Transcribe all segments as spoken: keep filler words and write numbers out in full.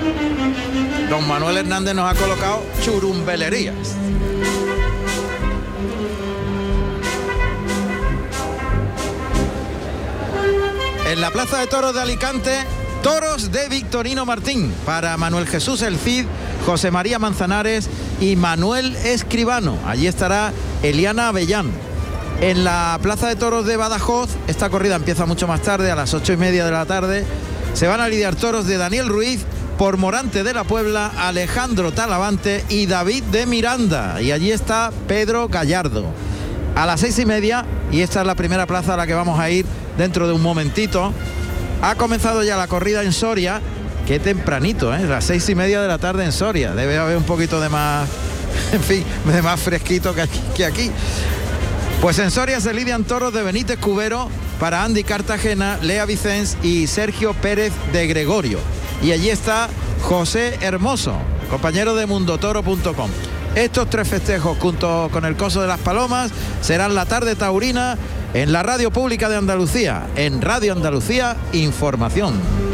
Don Manuel Hernández nos ha colocado churumbelerías. En la Plaza de Toros de Alicante, toros de Victorino Martín para Manuel Jesús El Cid, José María Manzanares y Manuel Escribano. Allí estará Eliana Avellán. En la Plaza de Toros de Badajoz, esta corrida empieza mucho más tarde, a las ocho y media de la tarde. Se van a lidiar toros de Daniel Ruiz por Morante de la Puebla, Alejandro Talavante y David de Miranda. Y allí está Pedro Gallardo. A las seis y media, y esta es la primera plaza a la que vamos a ir dentro de un momentito, ha comenzado ya la corrida en Soria. Qué tempranito, ¿eh? Las seis y media de la tarde en Soria. Debe haber un poquito de más, en fin, de más fresquito que aquí. Que aquí. Pues en Soria se lidian toros de Benítez Cubero para Andy Cartagena, Lea Vicens y Sergio Pérez de Gregorio. Y allí está José Hermoso, compañero de mundotoro punto com. Estos tres festejos, junto con el Coso de las Palomas, serán la tarde taurina en la Radio Pública de Andalucía, en Radio Andalucía Información.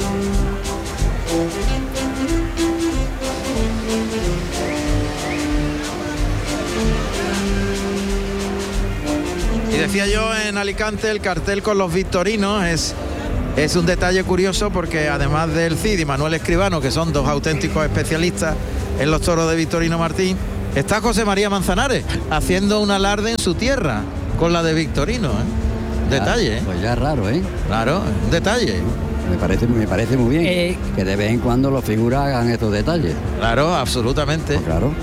Y decía yo, en Alicante el cartel con los victorinos es, es un detalle curioso, porque además del Cid y Manuel Escribano, que son dos auténticos especialistas en los toros de Victorino Martín, está José María Manzanares haciendo un alarde en su tierra con la de Victorino, ¿eh? Detalle, ¿eh? Pues ya es raro, ¿eh? Claro, un detalle. Me parece, me parece muy bien eh, que de vez en cuando los figuras hagan estos detalles. Claro, absolutamente. Pues claro,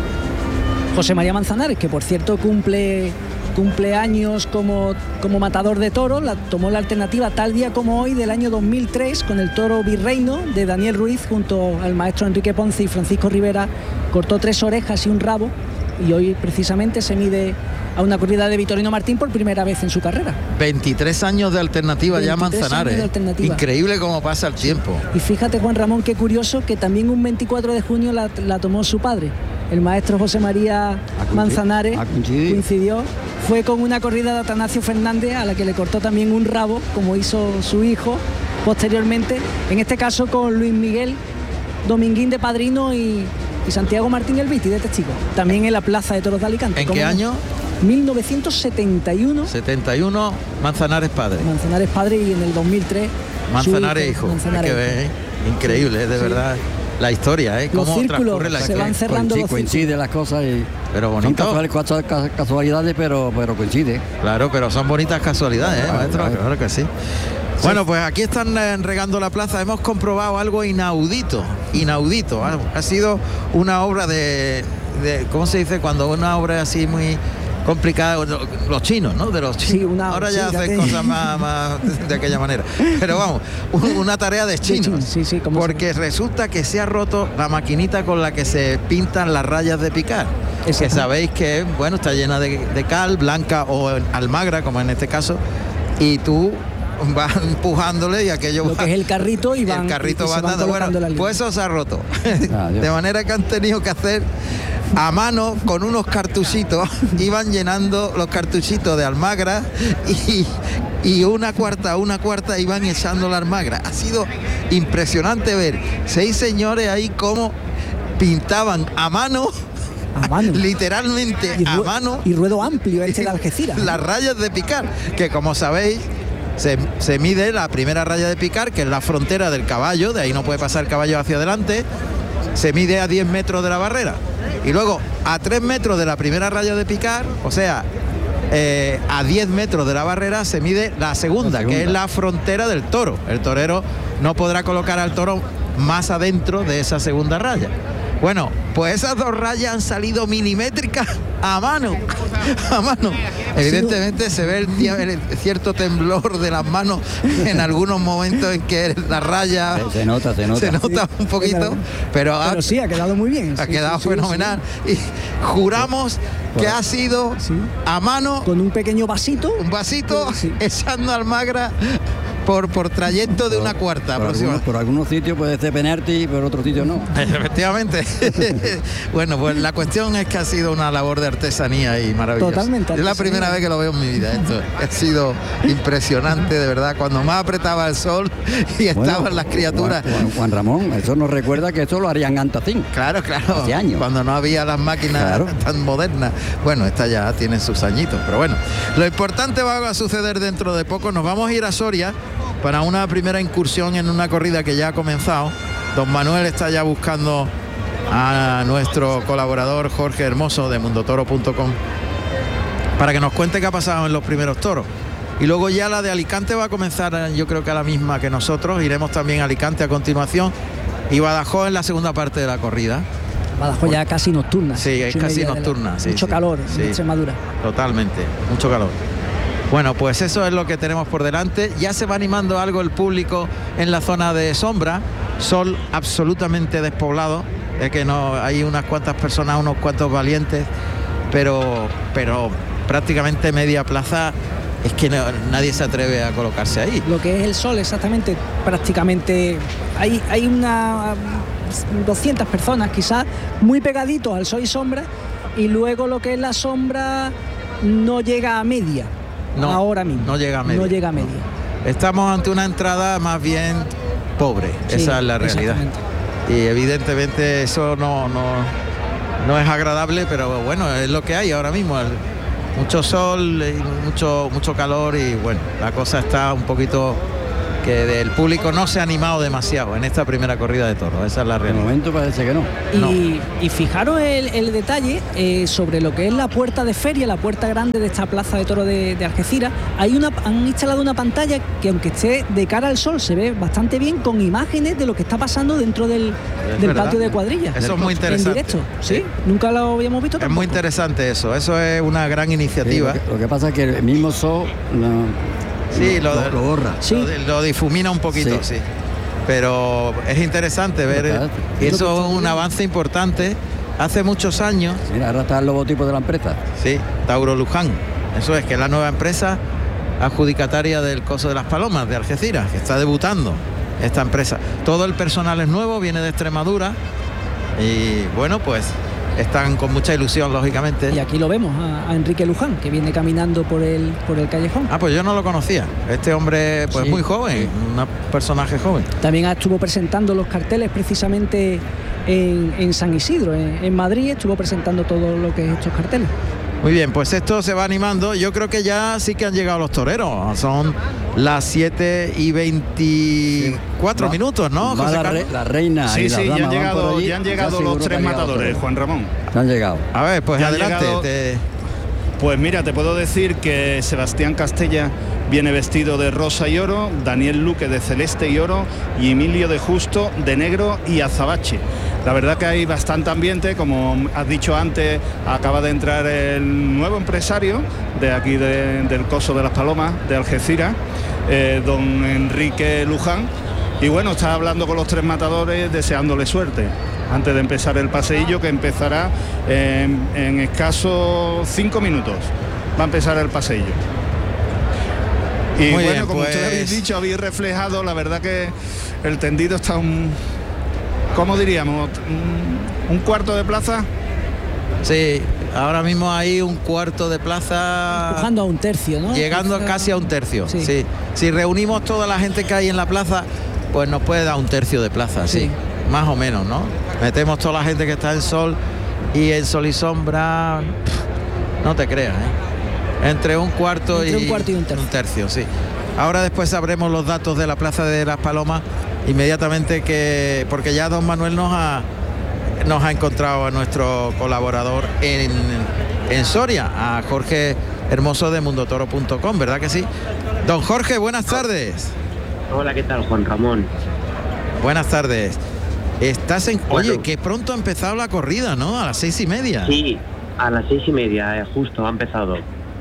claro. José María Manzanares, que por cierto cumple cumple años como, como matador de toros, la, tomó la alternativa tal día como hoy del año dos mil tres con el toro Virreino de Daniel Ruiz junto al maestro Enrique Ponce y Francisco Rivera. Cortó tres orejas y un rabo, y hoy precisamente se mide a una corrida de Victorino Martín por primera vez en su carrera. veintitrés años de alternativa ya Manzanares. De alternativa. Increíble cómo pasa el tiempo. Y fíjate, Juan Ramón, qué curioso que también un veinticuatro de junio la, la tomó su padre. El maestro José María Manzanares coincidió. Fue con una corrida de Atanasio Fernández a la que le cortó también un rabo, como hizo su hijo posteriormente. En este caso con Luis Miguel Dominguín de padrino y, y Santiago Martín el Viti de testigo. También en la Plaza de Toros de Alicante. ¿En qué año? mil novecientos setenta y uno. setenta y uno, Manzanares padre. Manzanares padre, y en el dos mil tres Manzanares hijo. Manzanares Hay que ver, ¿eh? Increíble, de sí. verdad. La historia, ¿eh? Los Cómo círculos transcurre la se van cerrando. Coincide, los coincide las cosas y pero bonito. Son casualidades, casualidades pero, pero coincide. Claro, pero son bonitas casualidades, ¿eh, maestro? Claro, claro que sí. Sí. Bueno, pues aquí están eh, regando la plaza. Hemos comprobado algo inaudito, inaudito. Ha, ha sido una obra de, de, ¿cómo se dice? Cuando una obra así muy complicada, los chinos, ¿no? De los chinos. Sí, una, ahora ya sí, hacen cosas más, más de aquella manera. Pero vamos, una tarea de chinos. Sí, sí, porque se... resulta que se ha roto la maquinita con la que se pintan las rayas de picar. Exacto. Que sabéis que, bueno, está llena de, de cal, blanca o almagra, como en este caso, y tú vas empujándole y aquello lo va, que es el carrito y van, el carrito y va van dando, bueno, pues eso se ha roto. Ah, de manera que han tenido que hacer a mano con unos cartuchitos, iban llenando los cartuchitos de almagra y, y una cuarta, una cuarta iban echando la almagra. Ha sido impresionante ver seis señores ahí como pintaban a mano. A mano. Literalmente y a mano. Y ruedo amplio este de Algeciras. Las rayas de picar, que como sabéis, se, se mide la primera raya de picar, que es la frontera del caballo, de ahí no puede pasar el caballo hacia adelante, se mide a diez metros de la barrera. Y luego a tres metros de la primera raya de picar, o sea, eh, a diez metros de la barrera se mide la segunda, la segunda, que es la frontera del toro. El torero no podrá colocar al toro más adentro de esa segunda raya. Bueno, pues esas dos rayas han salido milimétricas a mano, a mano. Evidentemente se ve el, el cierto temblor de las manos en algunos momentos en que la raya se, se nota, se nota, se nota sí, un poquito, pero, ha, pero sí ha quedado muy bien, ha sí, quedado sí, fenomenal sí. Y juramos que ha sido sí. a mano con un pequeño vasito, un vasito sí. echando almagra por, por trayecto de por, una cuarta por aproximadamente. Algunos, por algunos sitios puede ser penalti, pero otros sitios no. Efectivamente. Bueno, pues la cuestión es que ha sido una labor de artesanía y maravillosa. Totalmente. Es la primera vez que lo veo en mi vida esto. Ha sido impresionante, de verdad. Cuando más apretaba el sol y estaban bueno, las criaturas. Juan, Juan Ramón, eso nos recuerda que eso lo harían antes así. Claro, claro. Hace años. Cuando no había las máquinas claro. tan modernas. Bueno, esta ya tiene sus añitos, pero bueno. Lo importante va a suceder dentro de poco. Nos vamos a ir a Soria para una primera incursión en una corrida que ya ha comenzado. Don Manuel está ya buscando a nuestro colaborador Jorge Hermoso de mundotoro punto com para que nos cuente qué ha pasado en los primeros toros. Y luego ya la de Alicante va a comenzar, yo creo que a la misma que nosotros. Iremos también a Alicante a continuación y Badajoz en la segunda parte de la corrida. Badajoz ya casi nocturna. Sí, es casi nocturna. La... Sí, mucho sí, calor sí, en Extremadura. Totalmente, mucho calor. Bueno, pues eso es lo que tenemos por delante. Ya se va animando algo el público en la zona de sombra. Sol absolutamente despoblado. Es que no hay unas cuantas personas, unos cuantos valientes, pero, pero prácticamente media plaza. Es que no, nadie se atreve a colocarse ahí. Lo que es el sol, exactamente, prácticamente hay, hay una doscientas personas quizás muy pegaditos al sol y sombra, y luego lo que es la sombra no llega a media. No, ahora mismo. No llega a media. No llega a media. No. Estamos ante una entrada más bien pobre, sí, esa es la realidad. Y evidentemente eso no, no, no es agradable, pero bueno, es lo que hay ahora mismo. El, mucho sol, mucho, mucho calor y bueno, la cosa está un poquito que del público no se ha animado demasiado en esta primera corrida de toros, esa es la realidad. De momento parece que no. Y, no. y fijaros el, el detalle eh, sobre lo que es la puerta de feria, la puerta grande de esta plaza de toros de, de Algeciras. Hay una, han instalado una pantalla que aunque esté de cara al sol se ve bastante bien con imágenes de lo que está pasando dentro del, del patio de cuadrillas. Eso es muy interesante. En directo, ¿sí? ¿Sí? Nunca lo habíamos visto tampoco. Es muy interesante eso, eso es una gran iniciativa. Sí, lo, que, lo que pasa es que el mismo sol... No... Sí, lo, lo, lo borra. Sí. Lo, lo difumina un poquito, sí. sí. Pero es interesante ver, y eso es un avance importante. Hace muchos años... Mira, ahora está el logotipo de la empresa. Sí, Tauro Luján. Eso es, que es la nueva empresa adjudicataria del Coso de las Palomas, de Algeciras, que está debutando esta empresa. Todo el personal es nuevo, viene de Extremadura. Y bueno, pues... están con mucha ilusión, lógicamente. Y aquí lo vemos a, a Enrique Luján, que viene caminando por el por el callejón. Ah, pues yo no lo conocía. Este hombre, pues sí, muy joven, un personaje joven. También estuvo presentando los carteles precisamente en, en San Isidro, en, en Madrid, estuvo presentando todo lo que es estos carteles. Muy bien, pues esto se va animando. Yo creo que ya sí que han llegado los toreros. Son las siete y veinticuatro sí. minutos, ¿no? José la, re, la reina. Sí, y sí, la ya han llegado, allí, ya han llegado los tres matadores, Juan Ramón. Ya han llegado. A ver, pues ya adelante. Llegado, te... Pues mira, te puedo decir que Sebastián Castella viene vestido de rosa y oro, Daniel Luque de celeste y oro y Emilio de Justo de negro y azabache. La verdad que hay bastante ambiente, como has dicho antes, acaba de entrar el nuevo empresario de aquí de, del Coso de las Palomas, de Algeciras, eh, don Enrique Luján, y bueno, está hablando con los tres matadores, deseándole suerte, antes de empezar el paseillo, que empezará en, en escasos cinco minutos. Va a empezar el paseillo. Y Muy bueno, bien, como pues... ustedes habéis dicho, habéis reflejado, la verdad que el tendido está un... ¿Cómo diríamos? ¿Un cuarto de plaza? Sí, ahora mismo hay un cuarto de plaza... Empujando a un tercio, ¿no? Llegando Empujando... casi a un tercio, sí. sí. Si reunimos toda la gente que hay en la plaza, pues nos puede dar un tercio de plaza, sí. sí. Más o menos, ¿no? Metemos toda la gente que está en sol y en sol y sombra, no te creas, ¿eh? Entre un cuarto, Entre y, un cuarto y un tercio. un tercio, sí. Ahora después sabremos los datos de la Plaza de las Palomas inmediatamente, que porque ya don Manuel nos ha nos ha encontrado a nuestro colaborador en, en Soria, a Jorge Hermoso de mundotoro punto com, ¿verdad que sí? Don Jorge, buenas tardes. Hola, ¿qué tal, Juan Ramón? Buenas tardes. Estás en... Bueno. Oye, que pronto ha empezado la corrida, ¿no? A las seis y media. Sí, a las seis y media, eh, justo, ha empezado.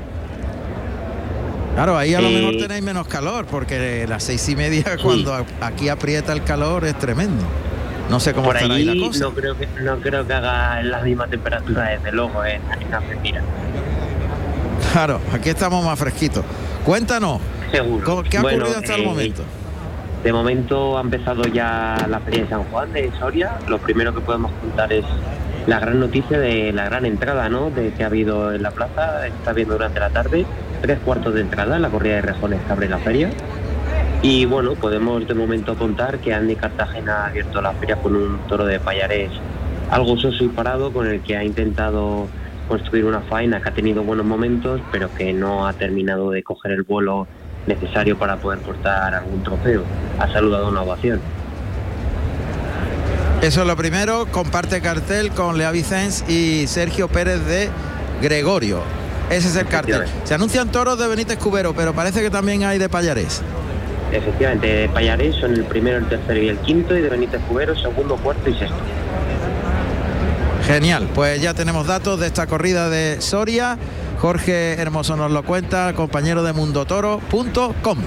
Claro, ahí a lo eh... mejor tenéis menos calor, porque las seis y media, sí, cuando aquí aprieta el calor, es tremendo. No sé cómo por estará ahí ahí la cosa. No creo que, no creo que haga la misma temperatura, desde luego, en, en Argentina. Claro, aquí estamos más fresquitos. Cuéntanos, Seguro. ¿Qué ha bueno, ocurrido hasta eh, el momento? De momento ha empezado ya la Feria de San Juan de Soria. Lo primero que podemos contar es la gran noticia de la gran entrada, ¿no?, de que ha habido en la plaza. Está viendo durante la tarde tres cuartos de entrada en la corrida de rejones que abre la feria. Y bueno, podemos de momento contar que Andy Cartagena ha abierto la feria con un toro de Pallares algo soso y parado, con el que ha intentado construir una faena que ha tenido buenos momentos, pero que no ha terminado de coger el vuelo necesario para poder portar algún trofeo. Ha saludado una ovación. Eso es lo primero. Comparte cartel con Lea Vicens y Sergio Pérez de Gregorio. Ese es el cartel. Se anuncian toros de Benítez Cubero, pero parece que también hay de Pallares. Efectivamente, de Pallares son el primero, el tercero y el quinto, y de Benítez Cubero segundo, cuarto y sexto. Genial, pues ya tenemos datos de esta corrida de Soria. Jorge Hermoso nos lo cuenta, compañero de mundotoro punto com.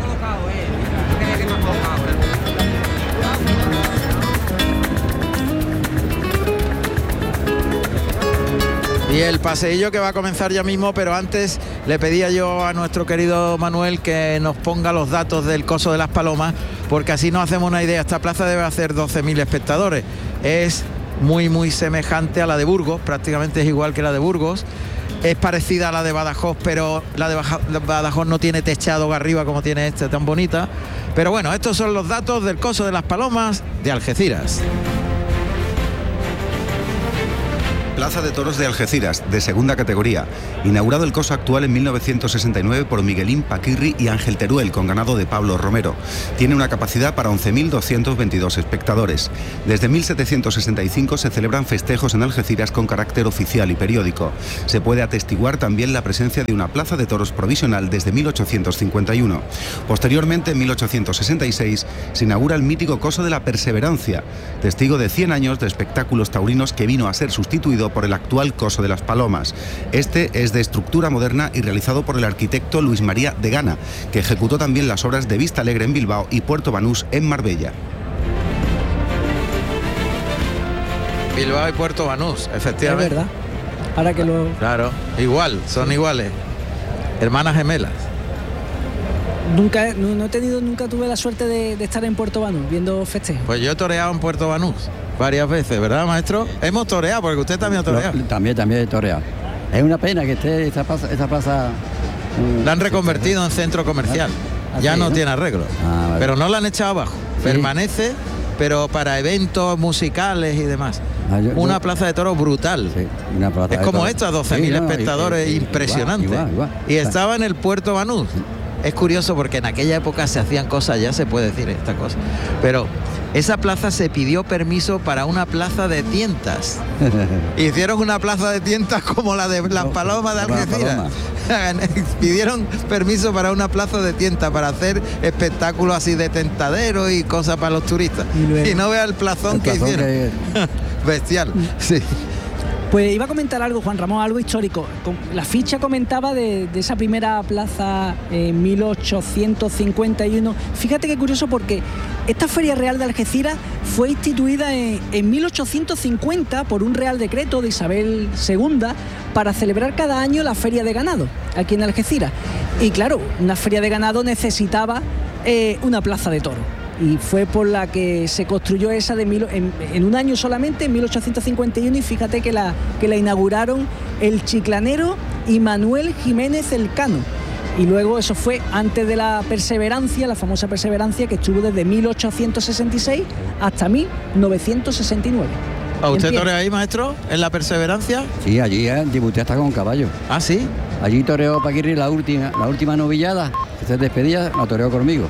Y el paseillo que va a comenzar ya mismo, pero antes le pedía yo a nuestro querido Manuel que nos ponga los datos del Coso de las Palomas, porque así nos hacemos una idea. Esta plaza debe hacer doce mil espectadores. Es muy muy semejante a la de Burgos, prácticamente es igual que la de Burgos. Es parecida a la de Badajoz, pero la de Badajoz no tiene techado arriba como tiene esta tan bonita. Pero bueno, estos son los datos del Coso de las Palomas de Algeciras. Plaza de Toros de Algeciras, de segunda categoría. Inaugurado el coso actual en mil novecientos sesenta y nueve por Miguelín Paquirri y Ángel Teruel, con ganado de Pablo Romero. Tiene una capacidad para once mil doscientos veintidós espectadores. Desde mil setecientos sesenta y cinco se celebran festejos en Algeciras con carácter oficial y periódico. Se puede atestiguar también la presencia de una plaza de toros provisional desde mil ochocientos cincuenta y uno. Posteriormente, en mil ochocientos sesenta y seis, se inaugura el mítico Coso de la Perseverancia, testigo de cien años de espectáculos taurinos, que vino a ser sustituido por el actual Coso de las Palomas. Este es de estructura moderna y realizado por el arquitecto Luis María de Gana, que ejecutó también las obras de Vista Alegre en Bilbao y Puerto Banús en Marbella. Bilbao y Puerto Banús, efectivamente. Es verdad. Ahora que lo... Claro, igual, son iguales. Hermanas gemelas. Nunca, no, no he tenido, nunca tuve la suerte de, de estar en Puerto Banús viendo festejos. Pues yo he toreado en Puerto Banús varias veces, ¿verdad, maestro? Hemos toreado, porque usted también ha toreado. Lo, también, también he toreado. Es una pena que esté esta plaza... Esta plaza um, la han reconvertido en centro comercial. ¿Así, ya no, no tiene arreglo. Ah, vale. Pero no la han echado abajo. Sí. Permanece, pero para eventos musicales y demás. Ah, yo, una yo, plaza de toros brutal. Sí, una plaza es de como toros. esta, doce mil sí, no, espectadores, y, y, impresionante. Igual, igual, igual. Y estaba en el Puerto Banús. Sí. Es curioso porque en aquella época se hacían cosas, ya se puede decir esta cosa, pero esa plaza se pidió permiso para una plaza de tientas. Hicieron una plaza de tientas como la de las Palomas de Algeciras. Pidieron permiso para una plaza de tientas para hacer espectáculos así de tentadero y cosas para los turistas. Y, luego, y no vea el plazón, el que plazón hicieron. Que... Bestial, sí. Pues iba a comentar algo, Juan Ramón, algo histórico. La ficha comentaba de, de esa primera plaza en mil ochocientos cincuenta y uno. Fíjate qué curioso, porque esta Feria Real de Algeciras fue instituida en, en mil ochocientos cincuenta por un real decreto de Isabel segunda para celebrar cada año la Feria de Ganado aquí en Algeciras. Y claro, una feria de ganado necesitaba eh, una plaza de toros. Y fue por la que se construyó esa de mil, en, en un año solamente, en mil ochocientos cincuenta y uno, y fíjate que la, que la inauguraron el chiclanero y Manuel Jiménez Elcano. Y luego eso fue antes de la Perseverancia, la famosa Perseverancia, que estuvo desde mil ochocientos sesenta y seis hasta mil novecientos sesenta y nueve. ¿A usted toreó ahí, maestro, en la Perseverancia? Sí, allí eh, debuté hasta con caballo. ¿Ah, sí? Allí toreó Paquirri la última, la última novillada, que se despedía, la toreó conmigo.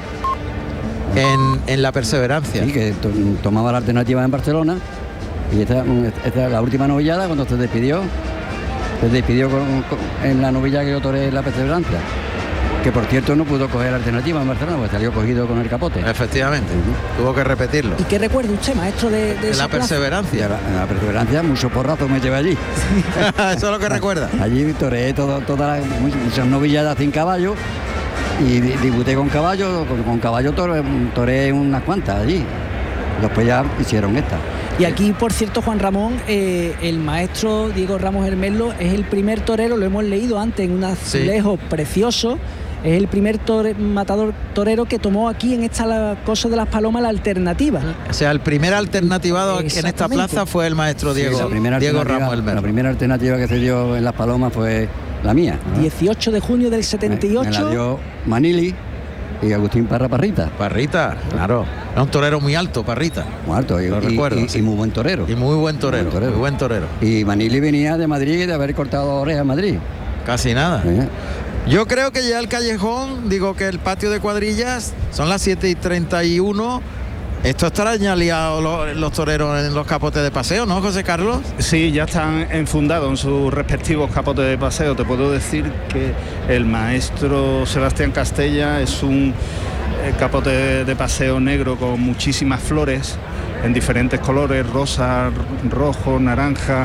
En, en la Perseverancia. Sí, que to, tomaba la alternativa en Barcelona, y esta, esta la última novillada, cuando se despidió, se despidió con, con, en la novilla que yo toré en la Perseverancia, que por cierto no pudo coger la alternativa en Barcelona, porque salió cogido con el capote. Efectivamente, uh-huh. Tuvo que repetirlo. ¿Y qué recuerda usted, maestro, de, de, de la Perseverancia? La, en la Perseverancia, muchos porrazos me llevé allí. Eso es lo que recuerda. Allí toreé todas toda muchas novilladas sin caballo, y debuté con caballo, con, con caballo toré, toré unas cuantas allí. Después ya hicieron esta. Y aquí, por cierto, Juan Ramón, eh, el maestro Diego Ramos Hermelo es el primer torero, lo hemos leído antes en un azulejo sí. precioso, Es el primer tore, matador torero que tomó aquí en esta cosa de las Palomas la alternativa. O sea, el primer alternativado en esta plaza fue el maestro Diego, sí, la primera Diego Ramos Elmer. La primera alternativa que se dio en las Palomas fue la mía, ¿no? dieciocho de junio del setenta y ocho. Me, me la dio Manili y Agustín Parra Parrita. Parrita, claro. Era un torero muy alto, Parrita. Muy alto, y, lo y, recuerdo, y, sí. y muy buen torero. Y muy buen torero, muy buen torero. Muy buen torero. Y Manili venía de Madrid, de haber cortado orejas en Madrid. Casi nada. ¿Eh? Yo creo que ya el callejón, digo que el patio de cuadrillas, son las siete y treinta y uno. Esto estará ya liado los, los toreros en los capotes de paseo, ¿no, José Carlos? Sí, ya están enfundados en sus respectivos capotes de paseo. Te puedo decir que el maestro Sebastián Castella es un eh, capote de paseo negro con muchísimas flores en diferentes colores, rosa, rojo, naranja,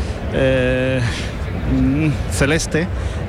eh, celeste.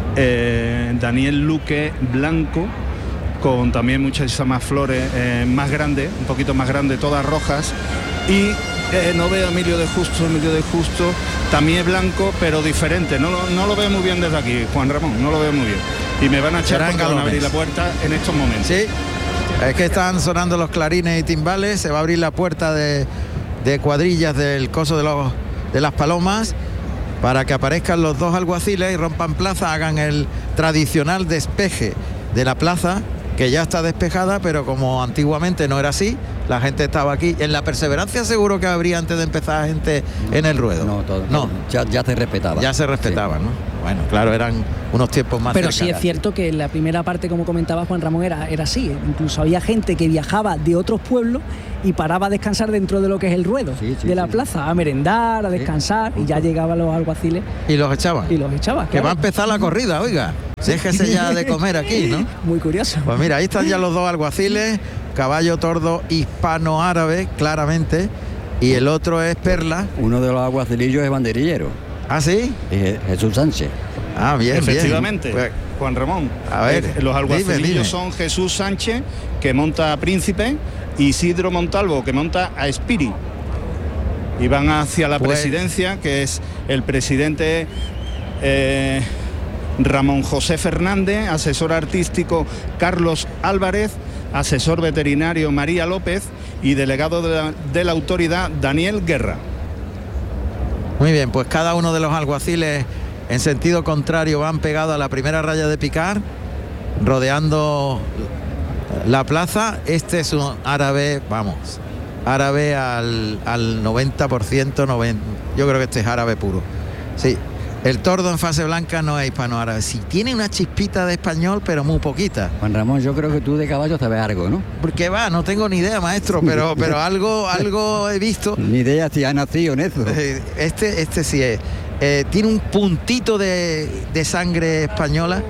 Eh, Daniel Luque blanco, con también muchas más flores, eh, más grandes, un poquito más grandes, todas rojas. Y eh, no veo a Emilio de Justo, Emilio de Justo también blanco, pero diferente. No lo, no lo veo muy bien desde aquí, Juan Ramón, no lo veo muy bien. Y me van a echar porque van a abrir la puerta en estos momentos. Sí, es que están sonando los clarines y timbales, se va a abrir la puerta de, de cuadrillas del coso de, los, de las Palomas, para que aparezcan los dos alguaciles y rompan plaza, hagan el tradicional despeje de la plaza, que ya está despejada, pero como antiguamente no era así, la gente estaba aquí. En la Perseverancia seguro que habría antes de empezar gente en el ruedo. No, todo, no. Ya, ya se respetaba. Ya se respetaba, sí. ¿No? Bueno, claro, eran unos tiempos más Pero cercanos. sí es cierto que en la primera parte, como comentaba Juan Ramón, era, era así. Incluso había gente que viajaba de otros pueblos y paraba a descansar dentro de lo que es el ruedo sí, sí, de la sí. plaza, a merendar, a descansar, sí, y ya llegaban los alguaciles. Y los echaban. Y los echaban. Que claro. Va a empezar la corrida, oiga. Déjese ya de comer aquí, ¿no? Muy curioso. Pues mira, ahí están ya los dos alguaciles, caballo tordo hispano-árabe, claramente, y el otro es Perla. Uno de los alguacilillos es banderillero. ¿Ah, sí? Es Jesús Sánchez. Ah, bien, efectivamente, bien. Juan Ramón. A ver, eh, los alguacilillos dime, dime. son Jesús Sánchez, que monta a Príncipe, y Isidro Montalvo, que monta a Espiri. Y van hacia la pues... presidencia, que es el presidente eh, Ramón José Fernández, asesor artístico Carlos Álvarez, asesor veterinario María López y delegado de la, de la autoridad Daniel Guerra. Muy bien, pues cada uno de los alguaciles en sentido contrario van pegados a la primera raya de picar, rodeando la plaza. Este es un árabe, vamos, árabe al, al noventa por ciento, noventa, yo creo que este es árabe puro. Sí, el tordo en fase blanca no es hispano-árabe. Sí, tiene una chispita de español, pero muy poquita. Juan Ramón, yo creo que tú de caballo sabes algo, ¿no? Porque va, no tengo ni idea, maestro, pero, pero algo, algo he visto. Ni idea si ha nacido en eso. Este, este sí es. Eh, tiene un puntito de, de sangre española.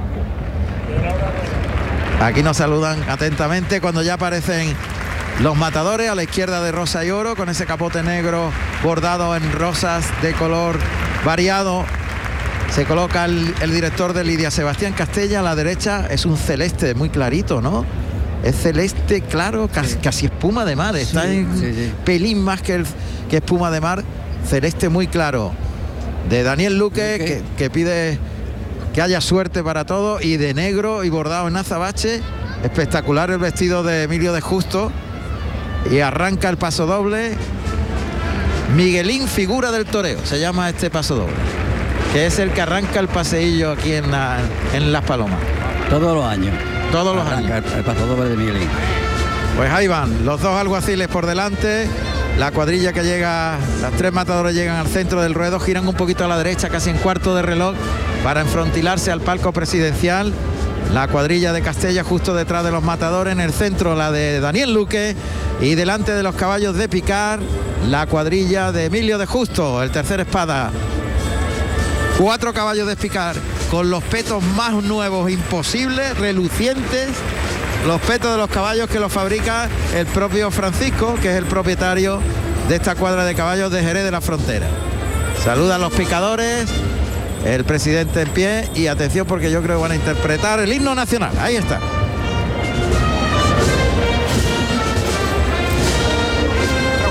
Aquí nos saludan atentamente cuando ya aparecen los matadores a la izquierda de rosa y oro, con ese capote negro bordado en rosas de color variado. Se coloca el, el director de Lidia, Sebastián Castella. A la derecha es un celeste muy clarito, ¿no? Es celeste claro, casi, sí. casi espuma de mar. Está sí, en sí, sí. pelín más que, el, que espuma de mar. Celeste muy claro. De Daniel Luque, okay. que, que pide que haya suerte para todos, y de negro y bordado en azabache. Espectacular el vestido de Emilio de Justo. Y arranca el paso doble. Miguelín, figura del toreo, se llama este paso doble, que es el que arranca el paseillo aquí en, la, en Las Palomas. Todos los años. Todos los arranca años. El, el paso doble de Miguelín. Pues ahí van, los dos alguaciles por delante. La cuadrilla que llega, las tres matadores llegan al centro del ruedo, giran un poquito a la derecha, casi en cuarto de reloj, para enfrontilarse al palco presidencial. La cuadrilla de Castella justo detrás de los matadores, en el centro la de Daniel Luque, y delante de los caballos de picar la cuadrilla de Emilio de Justo, el tercer espada. Cuatro caballos de picar con los petos más nuevos imposibles, relucientes, los petos de los caballos que los fabrica el propio Francisco, que es el propietario de esta cuadra de caballos de Jerez de la Frontera. Saludan los picadores, el presidente en pie, y atención porque yo creo que van a interpretar el himno nacional. Ahí está.